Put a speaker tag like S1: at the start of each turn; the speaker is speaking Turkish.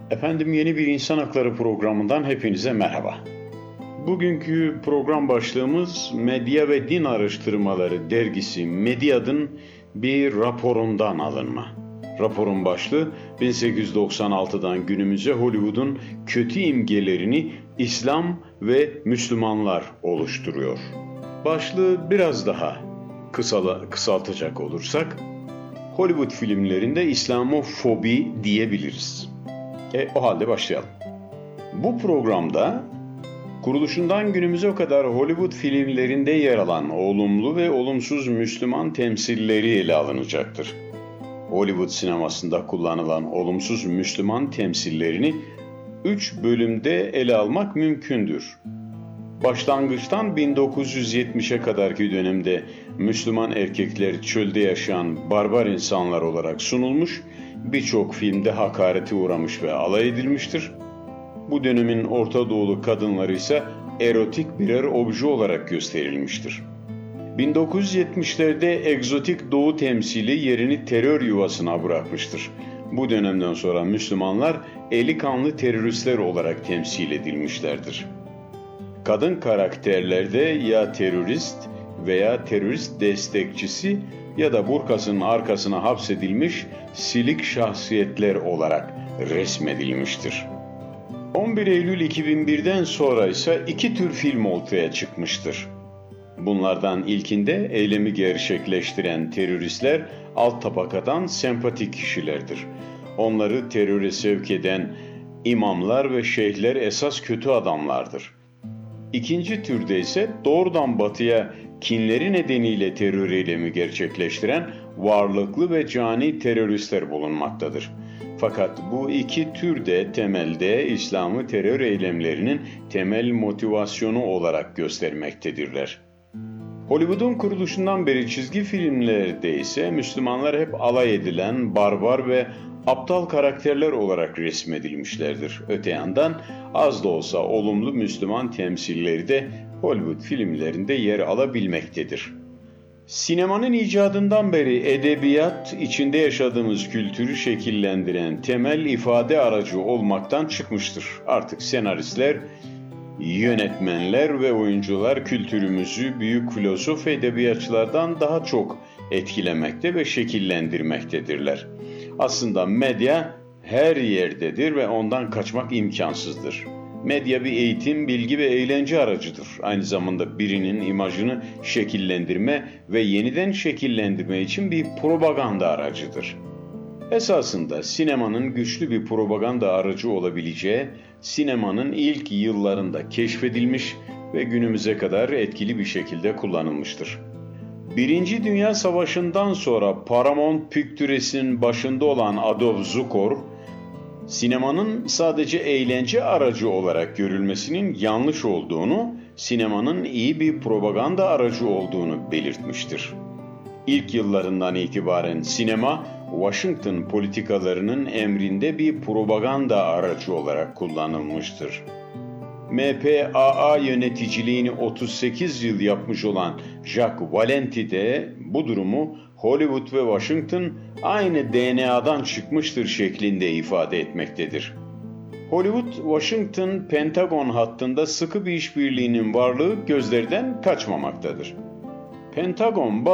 S1: Efendim yeni bir İnsan Hakları programından hepinize merhaba. Bugünkü program başlığımız Medya ve Din Araştırmaları dergisi Medyad'ın bir raporundan alınma. Raporun başlığı 1896'dan günümüze Hollywood'un kötü imgelerini İslam ve Müslümanlar oluşturuyor. Başlığı biraz daha kısaltacak olursak, Hollywood filmlerinde İslamofobi diyebiliriz. O halde başlayalım. Bu programda kuruluşundan günümüze kadar Hollywood filmlerinde yer alan olumlu ve olumsuz Müslüman temsilleri ele alınacaktır. Hollywood sinemasında kullanılan olumsuz Müslüman temsillerini 3 bölümde ele almak mümkündür. Başlangıçtan 1970'e kadarki dönemde Müslüman erkekler çölde yaşayan barbar insanlar olarak sunulmuş, birçok filmde hakarete uğramış ve alay edilmiştir. Bu dönemin Orta Doğulu kadınları ise erotik birer obje olarak gösterilmiştir. 1970'lerde egzotik doğu temsili yerini terör yuvasına bırakmıştır. Bu dönemden sonra Müslümanlar eli kanlı teröristler olarak temsil edilmişlerdir. Kadın karakterlerde ya terörist veya terörist destekçisi ya da burkasının arkasına hapsedilmiş silik şahsiyetler olarak resmedilmiştir. 11 Eylül 2001'den sonra ise iki tür film ortaya çıkmıştır. Bunlardan ilkinde eylemi gerçekleştiren teröristler alt tabakadan sempatik kişilerdir. Onları teröre sevk eden imamlar ve şeyhler esas kötü adamlardır. İkinci türde ise doğrudan batıya kinleri nedeniyle terör eylemi gerçekleştiren varlıklı ve cani teröristler bulunmaktadır. Fakat bu iki tür de temelde İslam'ı terör eylemlerinin temel motivasyonu olarak göstermektedirler. Hollywood'un kuruluşundan beri çizgi filmlerde ise Müslümanlar hep alay edilen barbar ve aptal karakterler olarak resmedilmişlerdir. Öte yandan az da olsa olumlu Müslüman temsilleri de Hollywood filmlerinde yer alabilmektedir. Sinemanın icadından beri edebiyat, içinde yaşadığımız kültürü şekillendiren temel ifade aracı olmaktan çıkmıştır. Artık senaristler, yönetmenler ve oyuncular kültürümüzü büyük filozof ve edebiyatçılardan daha çok etkilemekte ve şekillendirmektedirler. Aslında medya her yerdedir ve ondan kaçmak imkansızdır. Medya bir eğitim, bilgi ve eğlence aracıdır. Aynı zamanda birinin imajını şekillendirme ve yeniden şekillendirme için bir propaganda aracıdır. Esasında sinemanın güçlü bir propaganda aracı olabileceği, sinemanın ilk yıllarında keşfedilmiş ve günümüze kadar etkili bir şekilde kullanılmıştır. Birinci Dünya Savaşı'ndan sonra Paramount Pictures'in başında olan Adolf Zukor, sinemanın sadece eğlence aracı olarak görülmesinin yanlış olduğunu, sinemanın iyi bir propaganda aracı olduğunu belirtmiştir. İlk yıllarından itibaren sinema, Washington politikalarının emrinde bir propaganda aracı olarak kullanılmıştır. MPAA yöneticiliğini 38 yıl yapmış olan Jacques Valenti de bu durumu Hollywood ve Washington aynı DNA'dan çıkmıştır şeklinde ifade etmektedir. Hollywood, Washington, Pentagon hattında sıkı bir işbirliğinin varlığı gözlerden kaçmamaktadır. Pentagon